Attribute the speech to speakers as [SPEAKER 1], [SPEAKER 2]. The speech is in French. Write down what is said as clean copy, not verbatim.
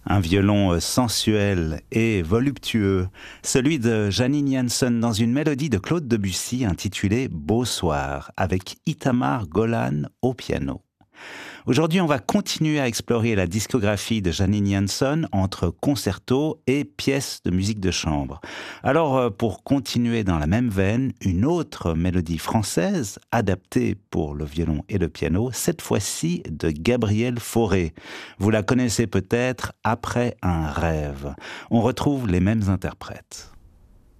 [SPEAKER 1] Un violon sensuel et voluptueux, celui de Janine Janssen dans une mélodie de Claude Debussy intitulée Beau soir, avec Itamar Golan au piano. Aujourd'hui, on va continuer à explorer la discographie de Janine Janssen entre concertos et pièces de musique de chambre. Alors, pour continuer dans la même veine, une autre mélodie française, adaptée pour le violon et le piano, cette fois-ci de Gabrielle Fauré. Vous la connaissez peut-être, Après un rêve. On retrouve les mêmes interprètes.